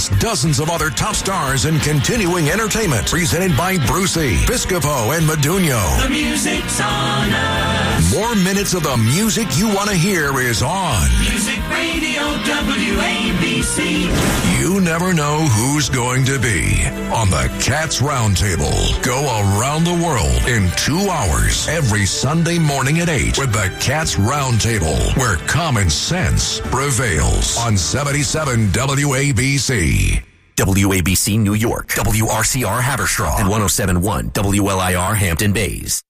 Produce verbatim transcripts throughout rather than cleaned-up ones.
plus dozens of other top stars and continuing entertainment. Presented by Brucey, Piscopo, and Modugno. The music's on us. More minutes of the music you want to hear is on Music Radio W A B C. You never know who's going to be on the Cats Roundtable. Go around the world in two hours every Sunday morning at eight with the Cats Roundtable, where common sense prevails on seventy-seven W A B C. W A B C New York, W R C R Haverstraw, and one oh seven point one W L I R Hampton Bays.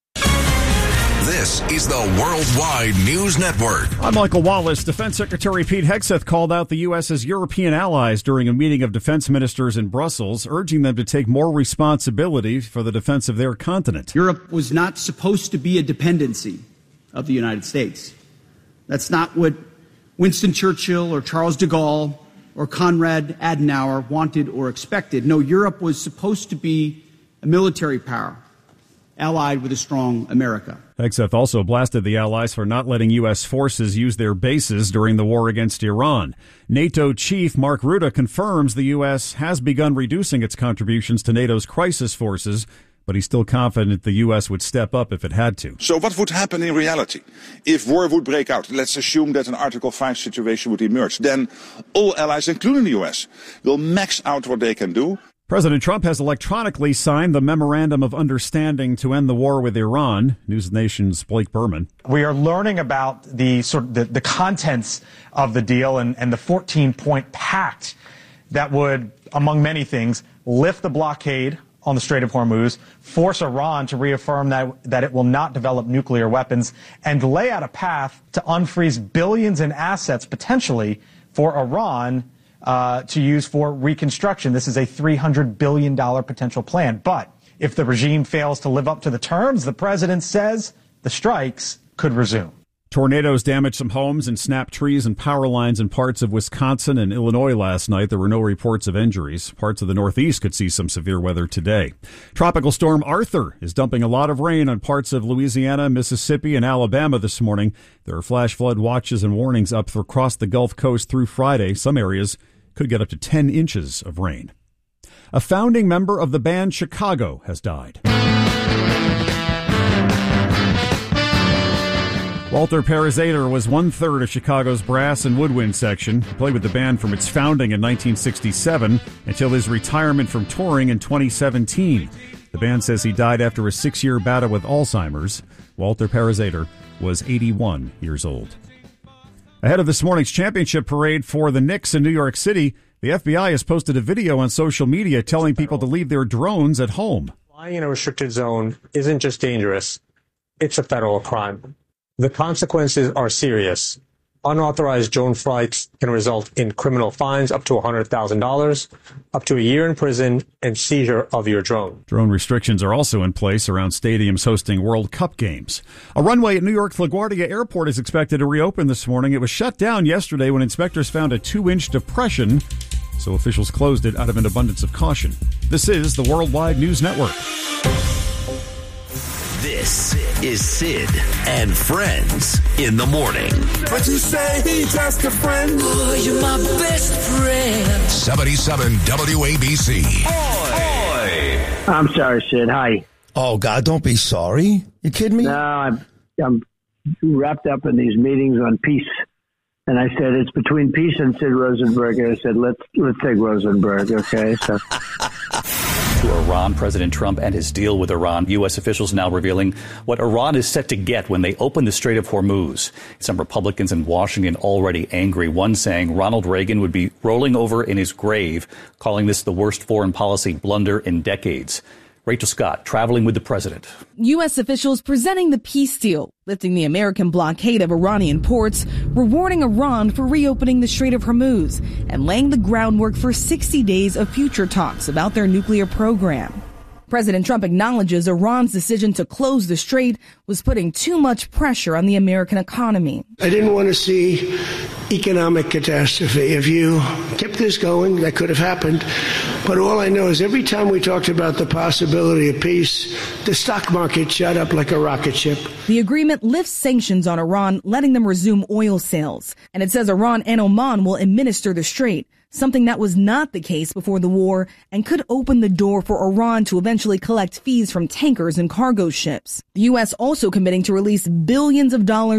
This is the Worldwide News Network. I'm Michael Wallace. Defense Secretary Pete Hegseth called out the U S.'s European allies during a meeting of defense ministers in Brussels, urging them to take more responsibility for the defense of their continent. Europe was not supposed to be a dependency of the United States. That's not what Winston Churchill or Charles de Gaulle or Konrad Adenauer wanted or expected. No, Europe was supposed to be a military power, allied with a strong America. Hegseth also blasted the allies for not letting U S forces use their bases during the war against Iran. NATO chief Mark Rutte confirms the U S has begun reducing its contributions to NATO's crisis forces, but he's still confident the U S would step up if it had to. So what would happen in reality? If war would break out, let's assume that an Article five situation would emerge, then all allies, including the U S, will max out what they can do. President Trump has electronically signed the Memorandum of Understanding to end the war with Iran. News Nation's Blake Berman. We are learning about the sort of the, the contents of the deal and, and the fourteen-point pact that would, among many things, lift the blockade on the Strait of Hormuz, force Iran to reaffirm that, that it will not develop nuclear weapons, and lay out a path to unfreeze billions in assets potentially for Iran Uh, to use for reconstruction. This is a three hundred billion dollars potential plan. But if the regime fails to live up to the terms, the president says the strikes could resume. Tornadoes damaged some homes and snapped trees and power lines in parts of Wisconsin and Illinois last night. There were no reports of injuries. Parts of the Northeast could see some severe weather today. Tropical storm Arthur is dumping a lot of rain on parts of Louisiana, Mississippi, and Alabama this morning. There are flash flood watches and warnings up across the Gulf Coast through Friday. Some areas could get up to ten inches of rain. A founding member of the band Chicago has died. Walter Parazater was one-third of Chicago's brass and woodwind section. He played with the band from its founding in nineteen sixty-seven until his retirement from touring in twenty seventeen. The band says he died after a six-year battle with Alzheimer's. Walter Parazater was eighty-one years old. Ahead of this morning's championship parade for the Knicks in New York City, the F B I has posted a video on social media telling people to leave their drones at home. Flying in a restricted zone isn't just dangerous, it's a federal crime. The consequences are serious. Unauthorized drone flights can result in criminal fines up to one hundred thousand dollars, up to a year in prison, and seizure of your drone. Drone restrictions are also in place around stadiums hosting World Cup games. A runway at New York's LaGuardia Airport is expected to reopen this morning. It was shut down yesterday when inspectors found a two-inch depression, so officials closed it out of an abundance of caution. This is the Worldwide News Network. This is Sid and Friends in the morning. But you say he's just a friend. Oh, you're my best friend. seventy-seven W A B C. Oi. I'm sorry, Sid. Hi. Oh, God, don't be sorry. You kidding me? No, I'm, I'm wrapped up in these meetings on peace. And I said, it's between peace and Sid Rosenberg. And I said, let's let's take Rosenberg, okay? So. To Iran, President Trump and his deal with Iran. U S officials now revealing what Iran is set to get when they open the Strait of Hormuz. Some Republicans in Washington already angry, one saying Ronald Reagan would be rolling over in his grave, calling this the worst foreign policy blunder in decades. Rachel Scott traveling with the president. U S officials presenting the peace deal, lifting the American blockade of Iranian ports, rewarding Iran for reopening the Strait of Hormuz, and laying the groundwork for sixty days of future talks about their nuclear program. President Trump acknowledges Iran's decision to close the strait was putting too much pressure on the American economy. I didn't want to see economic catastrophe. If you kept this going, that could have happened. But all I know is every time we talked about the possibility of peace, the stock market shot up like a rocket ship. The agreement lifts sanctions on Iran, letting them resume oil sales. And it says Iran and Oman will administer the strait. something that was not the case before the war and could open the door for Iran to eventually collect fees from tankers and cargo ships. The U S also committing to release billions of dollars